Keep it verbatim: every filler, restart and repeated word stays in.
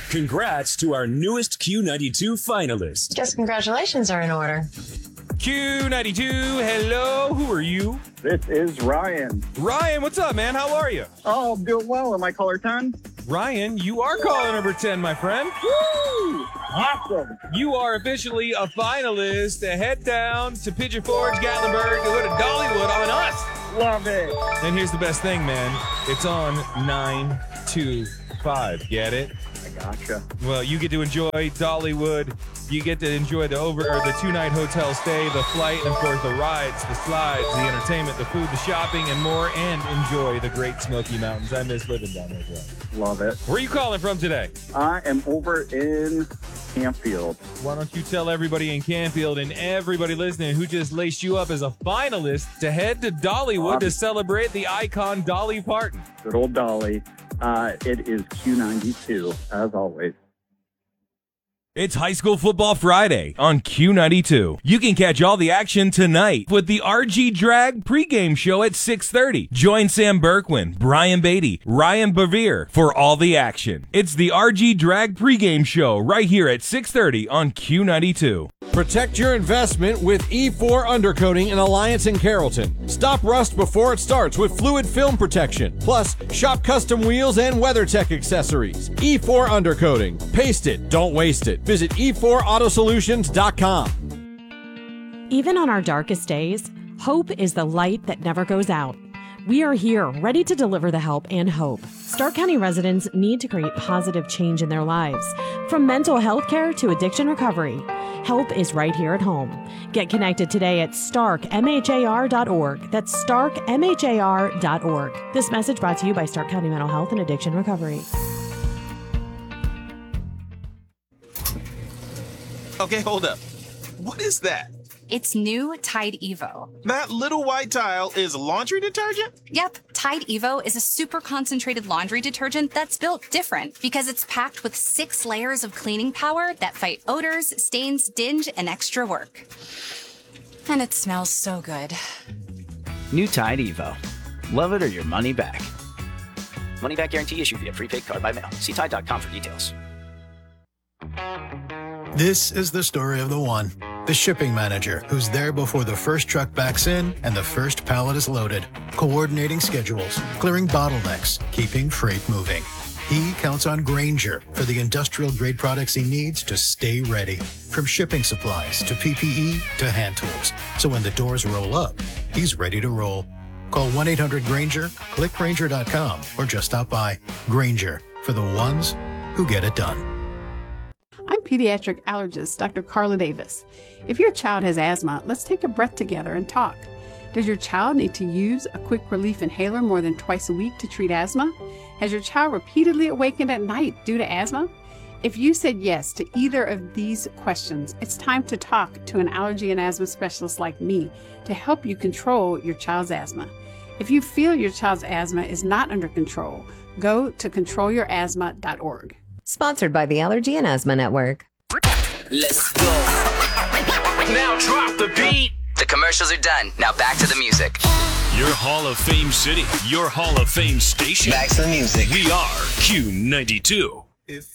Congrats to our newest Q ninety-two finalist. Guess congratulations are in order. Q ninety-two, hello, who are you? This is Ryan. Ryan, what's up, man? How are you? Oh, I'm doing well. Am I caller ten? Ryan, you are caller number ten, my friend. Woo! Awesome. You are officially a finalist. Head down to Pigeon Forge, Gatlinburg, to go to Dollywood on us. Love it. And here's the best thing, man. It's on nine two five. Get it? I gotcha. Well, you get to enjoy Dollywood. You get to enjoy the over or the two-night hotel stay, the flight, and of course the rides, the slides, the entertainment, the food, the shopping, and more, and enjoy the Great Smoky Mountains. I miss living down there, bro. Love it. Where are you calling from today? I am over in Canfield. Why don't you tell everybody in Canfield and everybody listening who just laced you up as a finalist to head to Dollywood to celebrate the icon Dolly Parton. Good old Dolly. Uh, it is Q ninety-two, as always. It's High School Football Friday on Q ninety-two. You can catch all the action tonight with the R G Drag pregame show at six thirty. Join Sam Berkwin, Brian Beatty, Ryan Bevere for all the action. It's the R G Drag pregame show right here at six thirty on Q ninety-two. Protect your investment with E four Undercoating in Alliance and Carrollton. Stop rust before it starts with fluid film protection. Plus, shop custom wheels and WeatherTech accessories. E four Undercoating. Paste it, don't waste it. Visit e four auto solutions dot com. Even on our darkest days, hope is the light that never goes out. We are here, ready to deliver the help and hope. Stark County residents need to create positive change in their lives. From mental health care to addiction recovery, help is right here at home. Get connected today at stark m h a r dot org. That's stark m h a r dot org. This message brought to you by Stark County Mental Health and Addiction Recovery. Okay, hold up. What is that? It's new Tide Evo. That little white tile is laundry detergent? Yep, Tide Evo is a super concentrated laundry detergent that's built different because it's packed with six layers of cleaning power that fight odors, stains, dinge, and extra work. And it smells so good. New Tide Evo. Love it or your money back. Money back guarantee issued via prepaid card by mail. See Tide dot com for details. This is the story of the one, the shipping manager who's there before the first truck backs in and the first pallet is loaded, coordinating schedules, clearing bottlenecks, keeping freight moving. He counts on Grainger for the industrial-grade products he needs to stay ready, from shipping supplies to P P E to hand tools. So when the doors roll up, he's ready to roll. Call one eight hundred Grainger, click Grainger dot com, or just stop by. Grainger, for the ones who get it done. I'm pediatric allergist Doctor Carla Davis. If your child has asthma, let's take a breath together and talk. Does your child need to use a quick relief inhaler more than twice a week to treat asthma? Has your child repeatedly awakened at night due to asthma? If you said yes to either of these questions, it's time to talk to an allergy and asthma specialist like me to help you control your child's asthma. If you feel your child's asthma is not under control, go to control your asthma dot org. Sponsored by the Allergy and Asthma Network. Let's go. Now drop the beat. The commercials are done. Now back to the music. Your Hall of Fame city, your Hall of Fame station. Back to the music. We are Q ninety-two. If